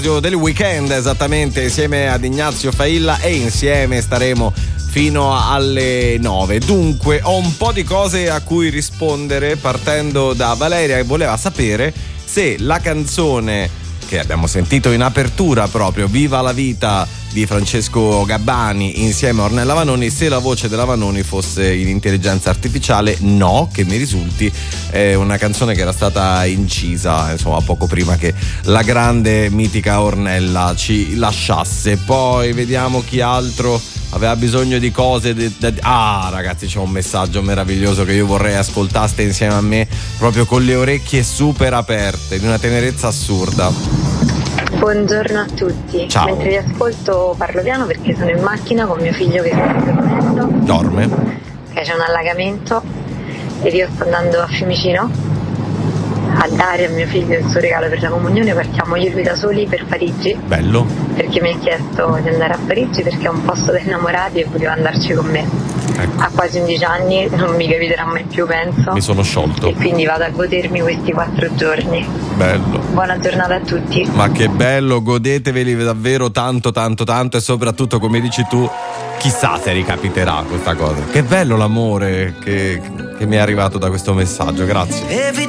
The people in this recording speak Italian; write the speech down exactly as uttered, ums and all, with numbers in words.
del weekend esattamente, insieme ad Ignazio Failla, e insieme staremo fino alle nove. Dunque ho un po' di cose a cui rispondere, partendo da Valeria, che voleva sapere se la canzone che abbiamo sentito in apertura, proprio Viva la vita di Francesco Gabbani insieme a Ornella Vanoni, se la voce della Vanoni fosse in intelligenza artificiale. No, che mi risulti è una canzone che era stata incisa insomma poco prima che la grande mitica Ornella ci lasciasse. Poi vediamo chi altro aveva bisogno di cose de, de, ah ragazzi, c'è un messaggio meraviglioso che io vorrei ascoltaste insieme a me, proprio con le orecchie super aperte, di una tenerezza assurda. Buongiorno a tutti. Ciao. Mentre vi ascolto parlo piano perché sono in macchina con mio figlio che sta dormendo. Dorme? Che c'è un allagamento ed io sto andando a Fiumicino a dare a mio figlio il suo regalo per la comunione. Partiamo io e lui da soli per Parigi. Bello. Perché mi ha chiesto di andare a Parigi perché è un posto da innamorati e voleva andarci con me. Ecco. Ha quasi undici anni, non mi capiterà mai più, penso. Mi sono sciolto. E quindi vado a godermi questi quattro giorni. Bello. Buona giornata a tutti. Ma che bello, godeteveli davvero tanto tanto tanto, e soprattutto, come dici tu, chissà se ricapiterà questa cosa. Che bello l'amore che, che mi è arrivato da questo messaggio, grazie.